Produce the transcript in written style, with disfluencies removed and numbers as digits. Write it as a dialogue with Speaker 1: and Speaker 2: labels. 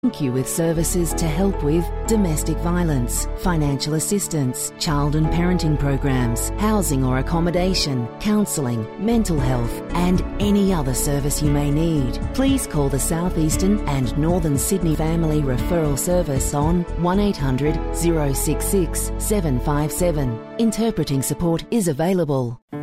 Speaker 1: you with services to help with domestic violence, financial assistance, child and parenting programs, housing or accommodation, counselling, mental health and any other service you may need. Please call the South Eastern and Northern Sydney Family Referral Service on 1800 066 757. Interpreting support is available.